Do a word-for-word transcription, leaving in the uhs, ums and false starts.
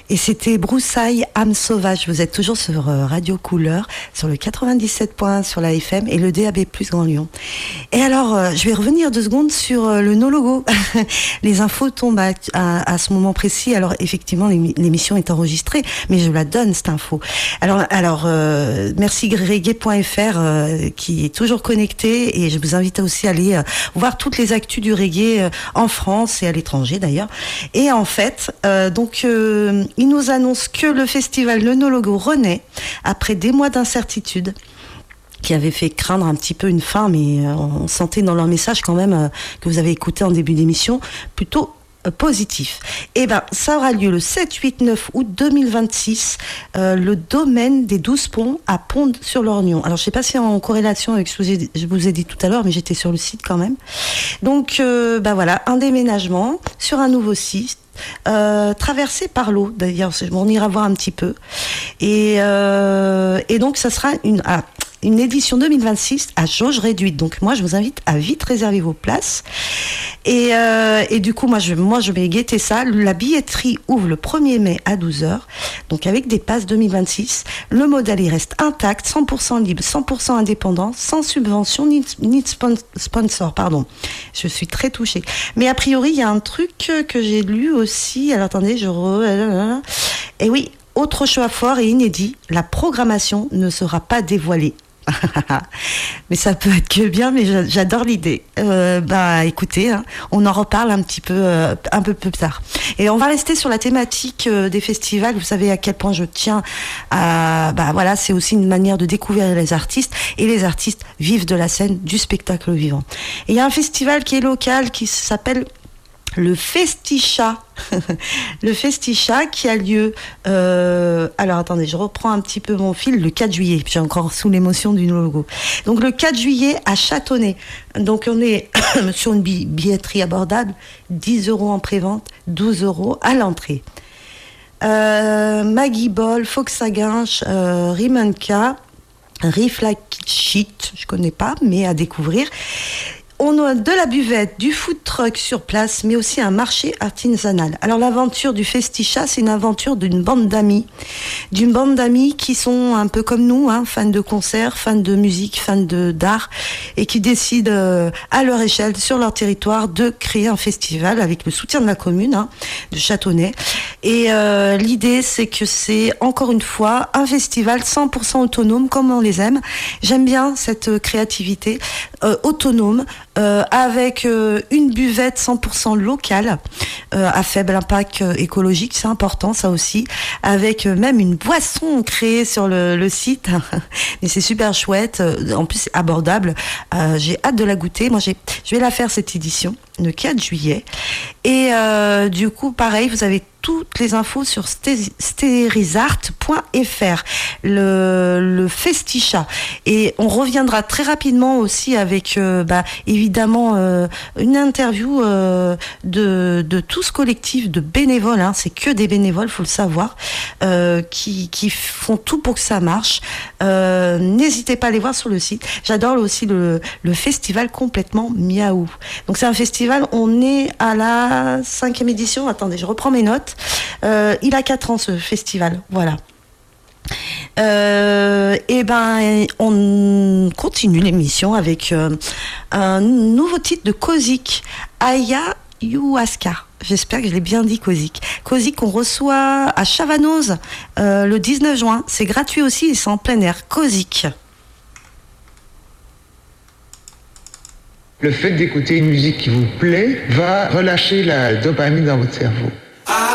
Et c'était Broussailles, âme sauvage. Vous êtes toujours sur Radio Couleur, sur le quatre-vingt-dix-sept point un sur la F M et le D A B plus, Grand Lyon. Et alors, euh, je vais revenir deux secondes sur euh, le no-logo. Les infos tombent à, à, à ce moment précis. Alors, effectivement, l'émission est enregistrée, mais je la donne, cette info. Alors, alors euh, merci reggae point f r euh, qui est toujours connecté, et je vous invite aussi à aller euh, voir toutes les actus du reggae euh, en France et à l'étranger d'ailleurs. Et en fait, euh, donc, euh, il nous annonce que le festival Le No-Logo renaît après des mois d'incertitude qui avait fait craindre un petit peu une fin, mais euh, on sentait dans leur message quand même euh, que vous avez écouté en début d'émission plutôt euh, positif. Et ben ça aura lieu le sept, huit, neuf août deux mille vingt-six, euh, le domaine des douze ponts à Pont-sur-Lorgnon. Alors je sais pas si en corrélation avec ce que je vous ai dit tout à l'heure, mais j'étais sur le site quand même. Donc euh, ben voilà, un déménagement sur un nouveau site. Euh, traversé par l'eau, d'ailleurs on ira voir un petit peu, et, euh, et donc ça sera une, ah, une édition deux mille vingt-six à jauge réduite, donc moi je vous invite à vite réserver vos places, et, euh, et du coup moi je, moi je vais guetter ça. La billetterie ouvre le premier mai à douze heures, donc avec des passes deux mille vingt-six. Le modèle il reste intact, cent pour cent libre, cent pour cent indépendant, sans subvention ni, ni sponsor, pardon, je suis très touchée, mais a priori il y a un truc que j'ai lu aussi, alors attendez, je re... Et oui, autre choix fort et inédit, la programmation ne sera pas dévoilée. Mais ça peut être que bien, mais j'adore l'idée. Euh, bah écoutez, hein, on en reparle un petit peu, euh, un peu plus tard. Et on va rester sur la thématique euh, des festivals. Vous savez à quel point je tiens à, bah voilà, c'est aussi une manière de découvrir les artistes, et les artistes vivent de la scène, du spectacle vivant. Et il y a un festival qui est local, qui s'appelle le Festicha. Le Festicha qui a lieu, euh, alors attendez, je reprends un petit peu mon fil, le quatre juillet, j'ai encore sous l'émotion du logo. Donc le quatre juillet à Châtonnay. Donc on est sur une billetterie abordable, dix euros en prévente, douze euros à l'entrée. Euh, Maggie Ball, Foxaguinch, euh, Rimanka, Riff Like Shit, je connais pas, mais à découvrir. On a de la buvette, du food truck sur place, mais aussi un marché artisanal. Alors l'aventure du Festicha, c'est une aventure d'une bande d'amis, d'une bande d'amis qui sont un peu comme nous, hein, fans de concerts, fans de musique, fans de d'art, et qui décident euh, à leur échelle, sur leur territoire, de créer un festival avec le soutien de la commune, hein, de Châtonnay. Et euh, l'idée, c'est que c'est encore une fois un festival cent pour cent autonome, comme on les aime. J'aime bien cette créativité euh, autonome. Euh, avec euh, une buvette cent pour cent locale, euh, à faible impact euh, écologique, c'est important ça aussi, avec euh, même une boisson créée sur le, le site, et c'est super chouette, euh, en plus c'est abordable, euh, j'ai hâte de la goûter. Moi j'ai, je vais la faire cette édition, le quatre juillet, et euh, du coup pareil, vous avez toutes les infos sur stérisart point f r, le, le Festicha. Et on reviendra très rapidement aussi avec, euh, bah, évidemment, euh, une interview euh, de, de tout ce collectif de bénévoles, hein, c'est que des bénévoles, faut le savoir, euh, qui, qui font tout pour que ça marche. Euh, n'hésitez pas à aller voir sur le site. J'adore aussi le, le festival complètement miaou. Donc c'est un festival, on est à la cinquième édition. Attendez, je reprends mes notes. Euh, il a quatre ans ce festival, voilà. Euh, et ben on continue l'émission avec euh, un nouveau titre de Kozik, Ayahuasca. J'espère que je l'ai bien dit, Kozik. Kozik qu'on reçoit à Chavanoz euh, le dix-neuf juin. C'est gratuit aussi et c'est en plein air. Kozik. Le fait d'écouter une musique qui vous plaît va relâcher la dopamine dans votre cerveau.